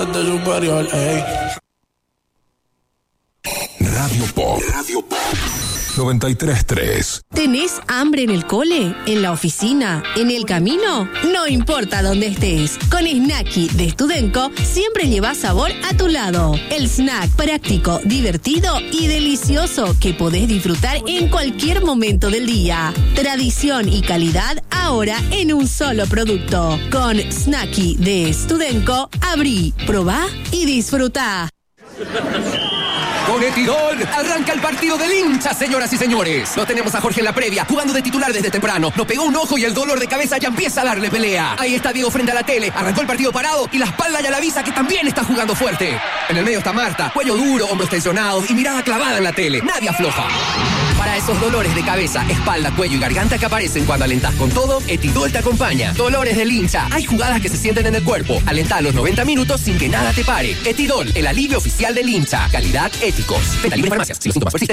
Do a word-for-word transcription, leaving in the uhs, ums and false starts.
este superior, ey. Radio Pop. Radio Pop. noventa y tres punto tres. ¿Tenés hambre en el cole? ¿En la oficina? ¿En el camino? No importa dónde estés. Con Snacky de Studenco siempre llevas sabor a tu lado. El snack práctico, divertido y delicioso que podés disfrutar en cualquier momento del día. Tradición y calidad ahora en un solo producto. Con Snacky de Studenco, abrí, probá y disfrutá. Con Etidol, arranca el partido del hincha, señoras y señores. Lo tenemos a Jorge en la previa, jugando de titular desde temprano. Nos pegó un ojo y el dolor de cabeza ya empieza a darle pelea. Ahí está Diego frente a la tele, arrancó el partido parado y la espalda ya la avisa que también está jugando fuerte. En el medio está Marta, cuello duro, hombros tensionados y mirada clavada en la tele. Nadie afloja. Para esos dolores de cabeza, espalda, cuello y garganta que aparecen cuando alentás con todo, Etidol te acompaña. Dolores del hincha, hay jugadas que se sienten en el cuerpo. Alentá los noventa minutos sin que nada te pare. Etidol, el alivio oficial del hincha. Calidad, éticos. Venta libre en farmacias. Si los síntomas persisten,